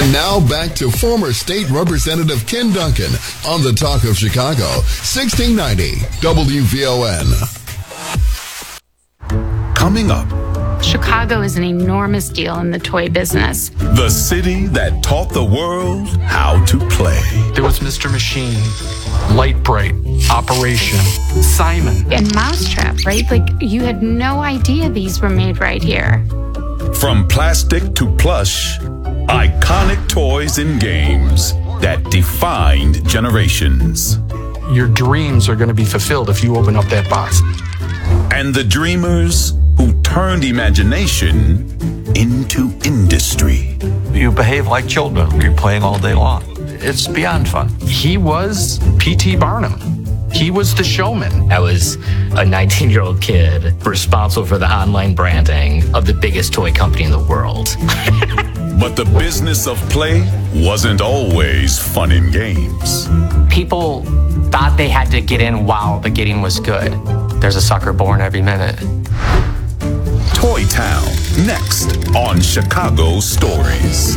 And now back to former State Representative Ken Duncan on the Talk of Chicago, 1690 WVON. Coming up, Chicago is an enormous deal in the toy business. the city that taught the world how to play. There was Mr. Machine, Light Bright, Operation, Simon. And Mousetrap, right? Like, you had no idea these were made right here. From plastic to plush, iconic toys and games that defined generations. Your dreams are going to be fulfilled if you open up that box. And the dreamers who turned imagination into industry. You behave like children. You're playing all day long. It's beyond fun. He was P.T. Barnum. He was the showman. I was a 19-year-old kid responsible for the online branding of the biggest toy company in the world. But the business of play wasn't always fun and games. People thought they had to get in while the getting was good. There's a sucker born every minute. Toy Town, next on Chicago Stories.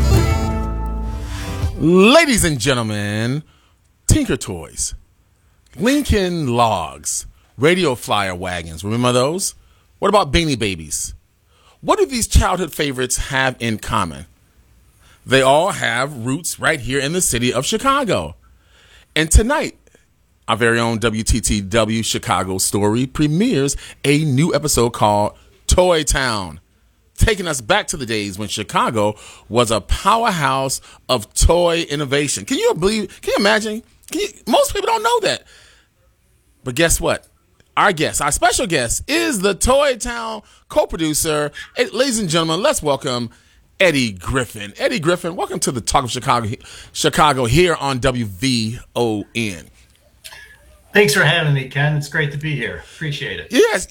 Ladies and gentlemen, Tinker Toys, Lincoln Logs, Radio Flyer Wagons, remember those? What about Beanie Babies? What do these childhood favorites have in common? They all have roots right here in the city of Chicago. And tonight, our very own WTTW Chicago Story premieres a new episode called Toy Town, taking us back to the days when Chicago was a powerhouse of toy innovation. Can you imagine? Most people don't know that. But guess what? Our special guest, is the Toy Town co-producer. Hey, ladies and gentlemen, let's welcome Eddie Griffin. Eddie Griffin, welcome to the Talk of Chicago here on WVON. Thanks for having me, Ken. It's great to be here. Appreciate it. Yes,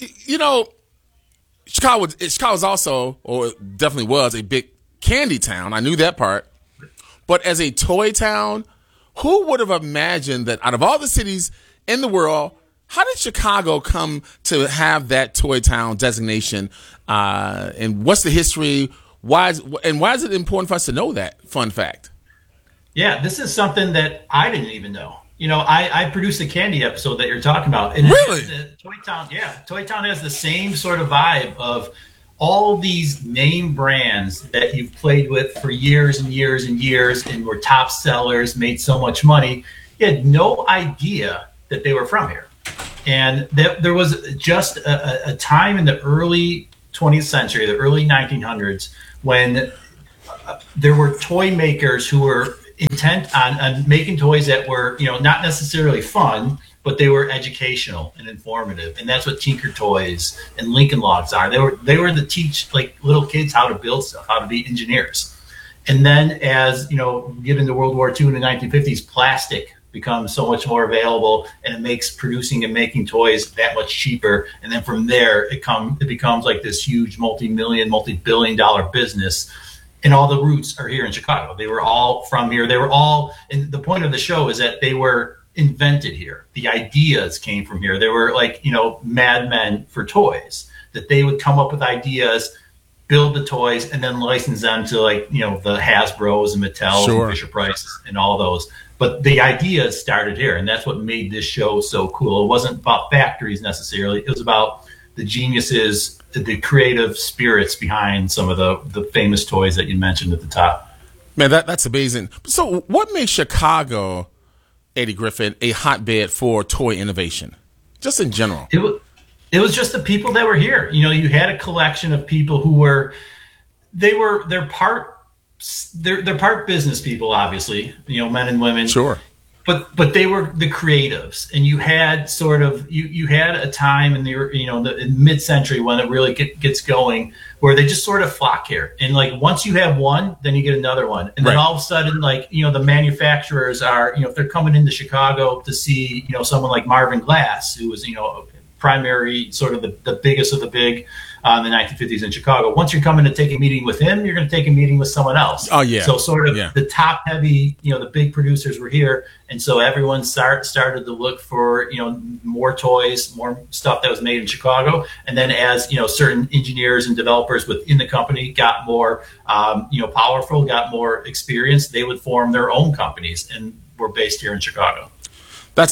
Chicago's also, or definitely was, a big candy town. I knew that part. But as a toy town, who would have imagined that out of all the cities in the world, how did Chicago come to have that toy town designation? And what's the history? Why is it important for us to know that? Fun fact. Yeah, this is something that I didn't even know. I produced the candy episode that you're talking about. And really? Toy Town has the same sort of vibe of all these name brands that you've played with for years and years and years and were top sellers, made so much money. You had no idea that they were from here. And there was just a time in the early 20th century, the early 1900s, when there were toy makers who were intent on making toys that were, not necessarily fun, but they were educational and informative. And that's what Tinker Toys and Lincoln Logs are. They were to teach little kids how to build stuff, how to be engineers. And then as, get into World War II in the 1950s, plastic becomes so much more available, and it makes producing and making toys that much cheaper. And then from there, it becomes like this huge multi-billion-dollar business. And all the roots are here in Chicago. They were all from here. They were all, and the point of the show is that they were invented here. The ideas came from here. They were madmen for toys, that they would come up with ideas, build the toys, and then license them to the Hasbros and Mattel and Fisher Price and all those. But the ideas started here, and that's what made this show so cool. It wasn't about factories necessarily. It was about the geniuses, the creative spirits behind some of the famous toys that you mentioned at the top. Man, that's amazing. So what makes Chicago, Eddie Griffin, a hotbed for toy innovation, just in general? It was just the people that were here. You had a collection of people who they're part business people, obviously, men and women. Sure. But they were the creatives, and you had you had a time in the mid-century when it really gets going, where they just sort of flock here. And once you have one, then you get another one. And then all of a sudden, the manufacturers are, if they're coming into Chicago to see, someone like Marvin Glass, who was, primary sort of the biggest of the big in the 1950s in Chicago. Once you're coming to take a meeting with him, you're going to take a meeting with someone else. Oh, yeah. So sort of the top heavy, the big producers were here. And so everyone started to look for, more toys, more stuff that was made in Chicago. And then as, certain engineers and developers within the company got more, powerful, got more experience, they would form their own companies and were based here in Chicago. That's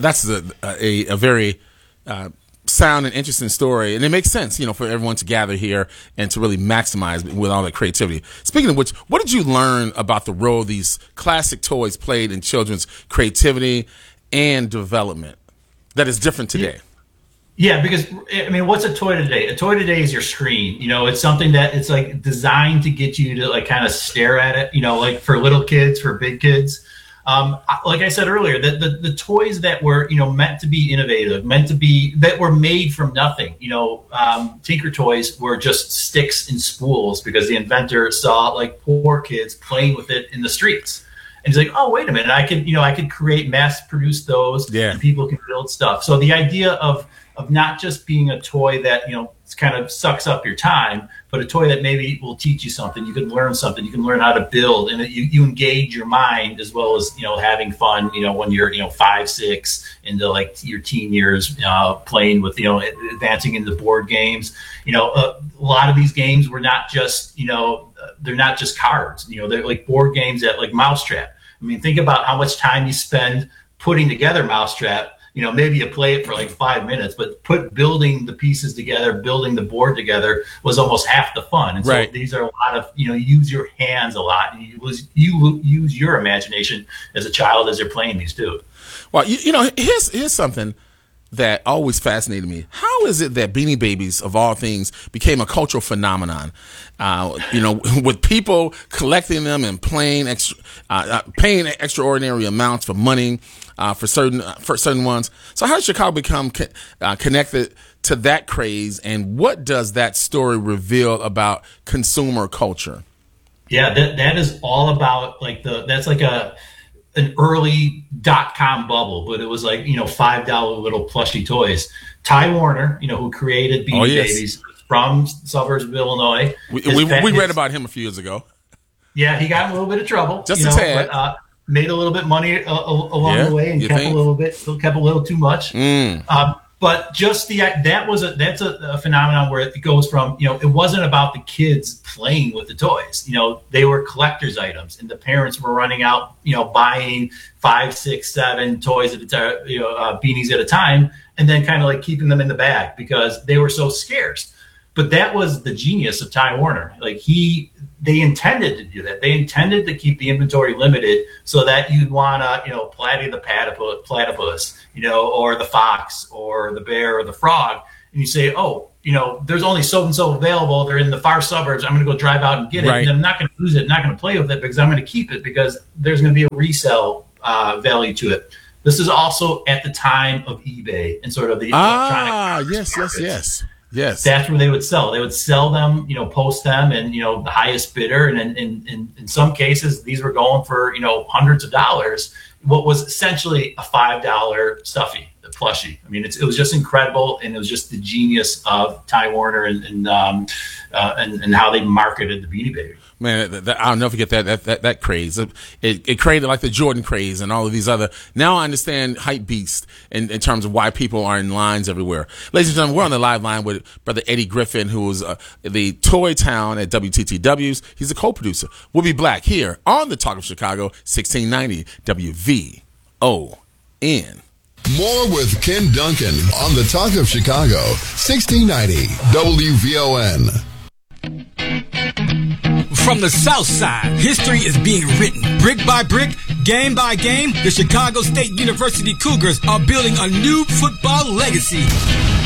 a very sound and interesting story, and it makes sense, for everyone to gather here and to really maximize with all that creativity. Speaking of which, what did you learn about the role these classic toys played in children's creativity and development that is different today? Yeah, because what's a toy today? A toy today is your screen. It's something that it's like designed to get you to like kind of stare at it. Like for little kids, for big kids. Like I said earlier, the toys that were, meant to be innovative, that were made from nothing, Tinker Toys were just sticks and spools because the inventor saw like poor kids playing with it in the streets. And he's like, oh, wait a minute, I could create, mass produce those and people can build stuff. So the idea of not just being a toy that, kind of sucks up your time, but a toy that maybe will teach you something. You can learn something. You can learn how to build, and you engage your mind as well as having fun. When you're 5, 6 into like your teen years, playing with advancing into board games. A lot of these games were not just they're not just cards. They're like board games that like Mousetrap. Think about how much time you spend putting together Mousetrap. Maybe you play it for like 5 minutes, but building the pieces together, building the board together was almost half the fun. And so these are a lot of, you use your hands a lot. You use your imagination as a child as you're playing these too. Well, here's something that always fascinated me. How is it that Beanie Babies, of all things, became a cultural phenomenon? With people collecting them and paying extraordinary amounts for money for certain ones. So how did Chicago become connected to that craze, and what does that story reveal about consumer culture? Yeah, that is all about that's like an early .com bubble, but it was like, $5 little plushy toys. Ty Warner, who created Beanie Babies from suburbs of Illinois. We read about him a few years ago. Yeah, he got in a little bit of trouble. Just a tad. But, made a little bit money along the way and kept a little too much. But just that's a phenomenon where it goes from, it wasn't about the kids playing with the toys. They were collector's items, and the parents were running out, buying 5, 6, 7 toys at a time, beanies at a time, and then kind of like keeping them in the bag because they were so scarce. But that was the genius of Ty Warner. They intended to do that. They intended to keep the inventory limited so that you'd want to, Platy the platypus, or the fox or the bear or the frog. And you say, oh, there's only so-and-so available. They're in the far suburbs. I'm going to go drive out and get it. And I'm not going to use it, not going to play with it because I'm going to keep it because there's going to be a resale value to it. This is also at the time of eBay and sort of the electronic. Yes. That's where they would sell. They would sell them, post them, and the highest bidder. And in some cases, these were going for hundreds of dollars. What was essentially a $5 stuffy, a plushie. It was just incredible, and it was just the genius of Ty Warner and how they marketed the Beanie Baby. Man, I'll never forget that craze. It created like the Jordan craze and all of these other. Now I understand hype beast in terms of why people are in lines everywhere. Ladies and gentlemen, we're on the live line with Brother Eddie Griffin, who is the Toy Town at WTTW's. He's a co-producer. We'll be back here on the Talk of Chicago, 1690 WVON. More with Ken Duncan on the Talk of Chicago, 1690 WVON. From the South Side, history is being written. Brick by brick, game by game, the Chicago State University Cougars are building a new football legacy.